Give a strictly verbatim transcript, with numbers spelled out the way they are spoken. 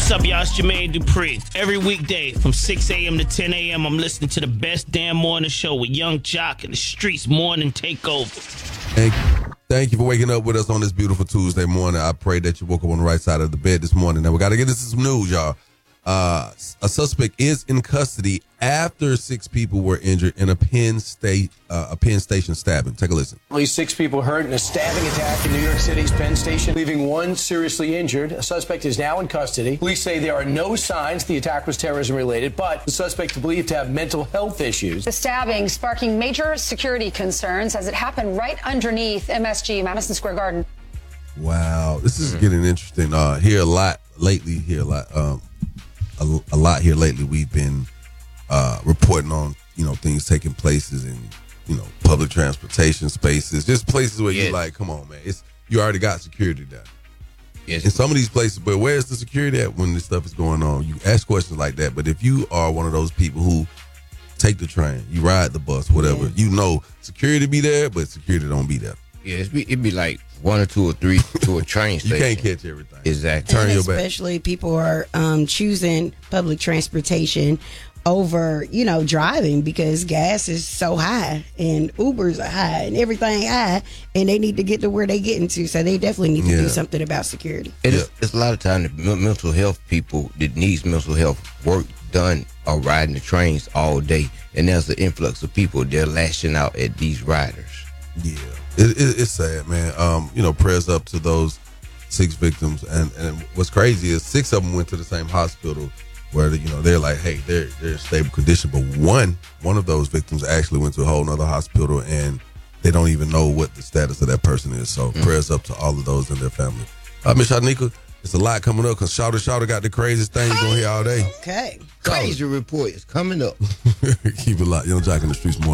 What's up, y'all? It's Jermaine Dupri. Every weekday from six a.m. to ten a.m., I'm listening to the best damn morning show with Young Jock and the Streets Morning Takeover. Thank, thank you for waking up with us on this beautiful Tuesday morning. I pray that you woke up on the right side of the bed this morning. Now, we got to get into some news, y'all. Uh, a suspect is in custody after six people were injured in a Penn State, uh, a Penn Station stabbing. Take a listen. At least six people hurt in a stabbing attack in New York City's Penn Station, leaving one seriously injured. A suspect is now in custody. Police say there are no signs the attack was terrorism related, but the suspect is believed to have mental health issues. The stabbing sparking major security concerns as it happened right underneath M S G, Madison Square Garden. Wow, this is getting interesting. Uh, here a lot lately. Here a lot. Um, a, a lot here lately. We've been uh, reporting on you know things taking places in you know public transportation spaces, just places where yes. you're like, come on, man, it's you already got security there. Yes. In some of these places, but where's the security at when this stuff is going on? You ask questions like that, but if you are one of those people who take the train, you ride the bus, whatever, yeah. you know security be there, but security don't be there. Yeah, it'd be, it'd be like one or two or three to a train station. You can't catch everything. Exactly. Turn and your especially back. people are um, choosing public transportation over, you know, driving because gas is so high and Ubers are high and everything high, and they need to get to where they getting to. So they definitely need to yeah. do something about security. It is, it's a lot of times the mental health people that needs mental health work done are riding the trains all day, and there's an influx of people they're lashing out at these riders. Yeah, it, it, it's sad, man. Um, you know, prayers up to those six victims, and, and what's crazy is six of them went to the same hospital where you know they're like, hey, they're they're in stable condition, but one one of those victims actually went to a whole nother hospital, and they don't even know what the status of that person is. So mm-hmm. prayers up to all of those and their family. Uh, Miss Shanika, it's a lot coming up because Shawty Shawty got the craziest thing going here all day. Okay, Crazy report is coming up. Keep it locked. Young Jock in the Streets more.